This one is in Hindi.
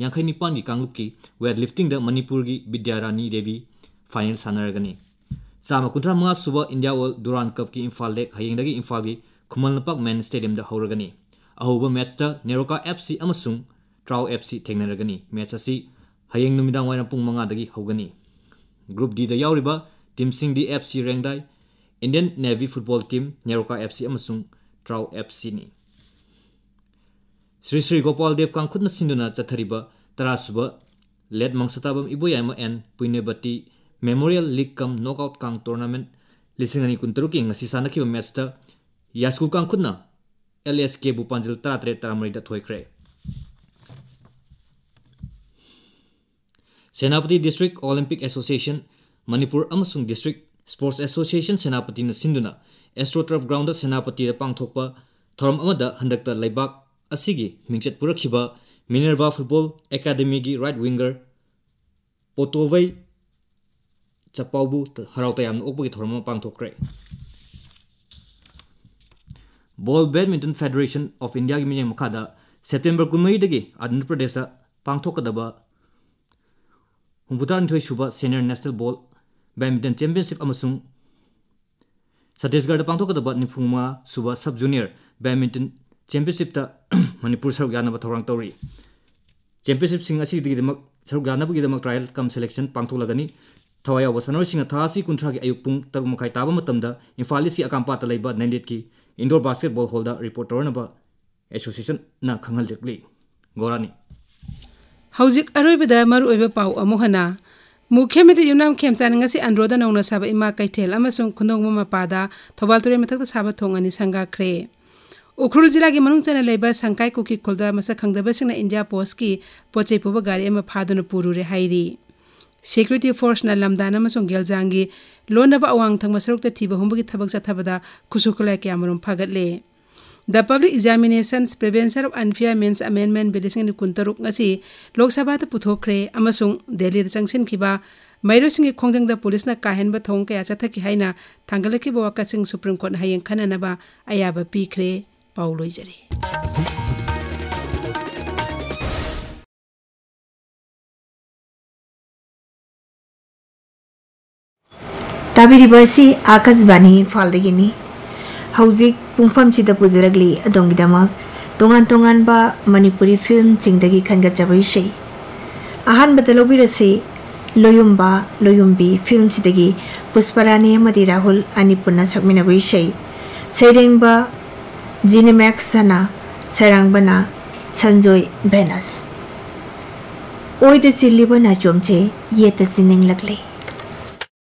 यांखै निपान की कांगलुप की वेट लिफ्टिंग द मणिपुर की विद्यारानी देवी फाइनल सानरगनी चामा कुंथ्रा मंगा सुबह इंडिया वर्ल्ड दुरान कप की इम्फाल लेक हयेंदगी इम्फाल की खुमल लपक main stadium the हौरगनी अहोब match the NEROCA FC अमसुंग ट्राउ FC थेंगनरगनी match असि हयेंग नुमिदांग वाइना पुंग मंगादगी हौगनी group D the यावरिबा team Singh the FC रेंगदाई Indian navy football team NEROCA FC अमसुंग ट्राउ FC नि श्री श्री गोपाल देव कांखुन सिंधुना चथरिबा तरासुब late मंगसताबम इबोयामा N पुइनेबती memorial league cum knockout Kong tournament लिसिंगनी कुंतरुकी ngasi sanakhiba match ta यास्कु कांखुना एलएसके बुपांजिल 13 13 दा थोइख्रे सेनापति district Olympic association Manipur अमसुंग district sports association सेनापति न सिंधुना एस्ट्रोटर्फ ग्राउंड सेनापति दा पांगथोकपा थोरम अमदा हंदकता लेबाक असिगी मिंगचत पुरखिबा मिनर्वा फुटबॉल एकेडमी की right winger पोटोवै चपाउबु हराउतयाम ओपगी theorem पांगथोकरे ball badminton federation of India की मियंग मखादा सेप्टेम्बर 19 दगी आंध्र प्रदेश पांगथोकदबा 63 सुबा senior national ball badminton championship अमसुंग Chhattisgarh पांगथोकदबा 94 सुबा सब जूनियर बैडमिंटन चैंपियनशिप मणिपुर सरुक यानब थौरांग तौरी चैंपियनशिप सिंग असिगदिगदमक सरुक यानबगिदमक ट्रायल कम सिलेक्शन पांगथोलगनी थवायाव सनोरसिंग थासी कुंथ्रा की अयुक पुंग तब मखाई ताबा मतमदा इम्फाल सी अकांपाता लेबा नंदेट की इंडोर बास्केटबॉल हॉल दा रिपोर्ट तौरनबा एसोसिएशन ना खंगलजकली गोरानी हौजिक अरोइबदा मरुओइबा पाउ अमुहना मुख्यमंत्री युमनाम खेमचान ngasi androda नौना साबा इमा कैथेल अमसुंग खुंदोंग मपादा थौबाल तुरे मथक साबा थोंगनी संगाख्रे उखरुल जिला की मनुंग चना लेबा संकाय कुकी खुलदा मसा खंगदबसिंगना इंडिया पोस्ट की पोचे पुबा गाड़ी अमा फादुना पुरुरे हाइरी सिक्योरिटी फोर्स ना लमदान अमसुंग गेलजांगी लोनबा अवांग थंग मसरुक थीबा हुंबगी थबक चथबदा खुसुखला क्यामरुम फागतले the public examinations prevention of unfair means amendment bill 2023 ngasi Lok Sabha ता पुथोखरे अमसुंग दिल्ली दा चंगसिनखिबा मैरोसिंग की खोंजंग दा पुलिस ना काहेनबा थोंग कया चथकी हाइना थांगलखिबा वाकासिंग सुप्रीम कोर्ट हायें खनानबा अयाबा पीखरे पाउलोइजरी ताबिरिबसी आकाशवाणी फालदगिनी हौजिक पुंफम सिदा पुजरगली अदोंगिदमक तोंगान तोंगानबा मणिपुरी फिल्म चिंगदगी खनगचबई शै अहान बदलोबिरसे लोयुम्बा लोयुम्बी फिल्म सिदगी पुष्परानी अमदी राहुल अनिपुना सकमिनबई शै सैरेंगबा जिनेमैक्स सना सैरांगबना संजोय भेनस ओइद चिल्लिबना चोमचे येत चिनिंग लगले